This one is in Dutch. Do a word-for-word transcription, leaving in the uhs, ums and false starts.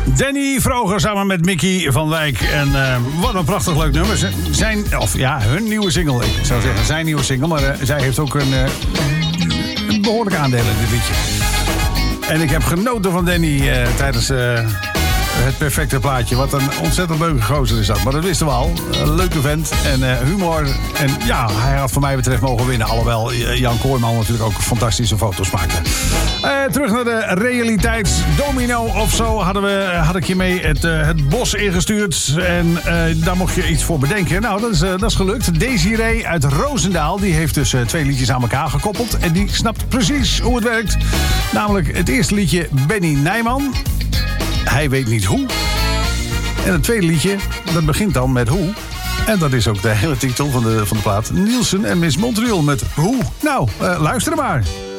Danny Vroger samen met Mickey van Wijk. En uh, wat een prachtig leuk nummer. Zijn, of ja, hun nieuwe single. Ik zou zeggen zijn nieuwe single. Maar uh, zij heeft ook een, uh, een behoorlijk aandeel in dit liedje. En ik heb genoten van Danny uh, tijdens uh, het perfecte plaatje. Wat een ontzettend leuke gozer is dat. Maar dat wisten we al. Een leuke vent en uh, humor. En ja, hij had voor mij betreft mogen winnen. Alhoewel Jan Kooijman natuurlijk ook fantastische foto's maakte. Uh, terug naar de realiteit. Domino of zo hadden we, had ik je mee het, uh, het bos ingestuurd. En uh, daar mocht je iets voor bedenken. Nou, dat is, uh, dat is gelukt. Desiree uit Roosendaal die heeft dus uh, twee liedjes aan elkaar gekoppeld. En die snapt precies hoe het werkt. Namelijk het eerste liedje Benny Nijman. Hij weet niet hoe. En het tweede liedje, dat begint dan met hoe. En dat is ook de hele titel van de, van de plaat. Nielsen en Miss Montreal met hoe. Nou, uh, luister maar.